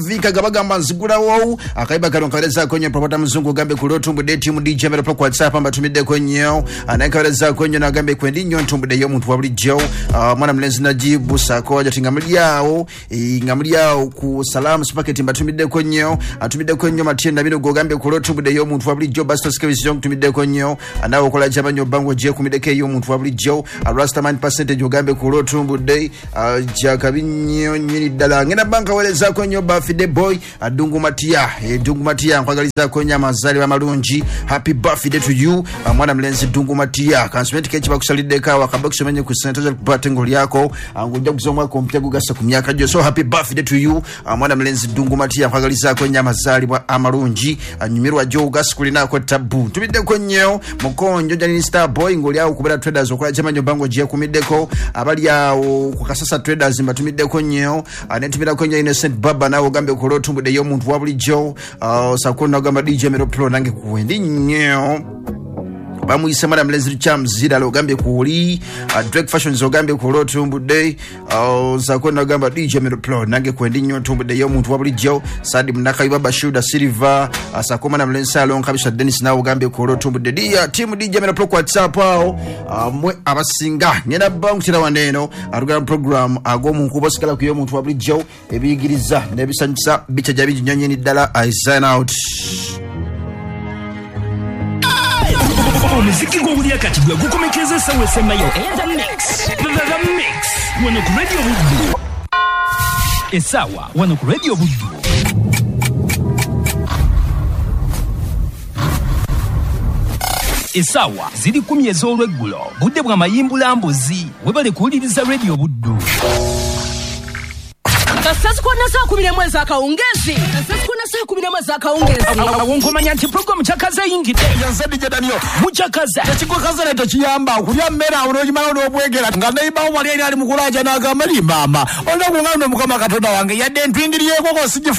Vika gabagamba nzigula wo akaiba kalonkaleza kwenye propota mzungu gambe kulotumbu de timu DJ Mero kwa WhatsApp amba tumide kwenye anakaleza kwenye na gambe kwendinyo ntumbu de yo muntu wabuli jo mwana mlenzi najibu sako aja tingamliao ngamliao ku salamu spaketi mbatumide kwenye atumide kwenye matienda bino go gambe kulotumbu de yo muntu wabuli jo basta skewisi yo tumide kwenye anawo kola jabanyo bango je kumideke yo muntu wabuli jo Rastaman percentage gambe kulotumbu de jakabinyo nyini dala ngena banka weleza kwenye Buffy boy Dungu Matia nkwagaliza kwenye mazali wa malunji. Happy birthday to you mwana mlenzi Dungu Matia kansumeti kechi bakusalideka wakabakisho menye kusanitaza kupata ngoli yako nguja kuzomwa kumpegu gasa kumyaka jo. So happy birthday to you mwana mlenzi Dungu Matia nkwagaliza kwenye mazali wa amalunji nyumiru wa jo gasa kulina kwa tabu tumide kwenye mkonjo janini star boy ngoli yao kubela traders wakula jama nyobango jia kumideko abali yao kwa kasasa traders mba tumide kwenye anetumida kwenye innocent baba na gambe kulotumbu de yo muntu wabuli jo sakona gamba DJ Mero Pro nange kuwendi nyo bamu isemara mlezi cham zida lo gambe kuli Drake Fashion zo gambe kulotumbu de sakona gamba DJ Mero Pro nange kuwendi nyo tumbu de yo muntu wabuli jo Sadi Mnaka Ibaba Shuda Silva sakoma na mlezi salon kabisha Dennis na gambe kulotumbu de dia team DJ Mero Pro kwa WhatsApp mwe abasinga nyena bangu tira waneno arugana program agomu nkubosikala kuyo muntu wabuli jo ebigiriza nebisanyisa bicha jabiji nyanyeni dala I sign out. Muziki ngoulia kati gwe gukomekeze sawe semayo the mix wano ku radio Buddu esawa wano ku radio Buddu esawa zili 10 ez'olweggulo budde bwa mayimbula mbuzi webale kuwuliriza radio Buddu. Sasa kuna saa 10 mwezi akaongezi. Awonkomanya nti program chakaza yingide. Yansedi jedanyo. Muchakaza. Chikokaza na tochiyamba kulya mmera unojimala n'obwegera. Nga neiba wali ali mukulaja na gamali mama. Onda kungano mukama katonda wange yadde ntwingiriye koko sije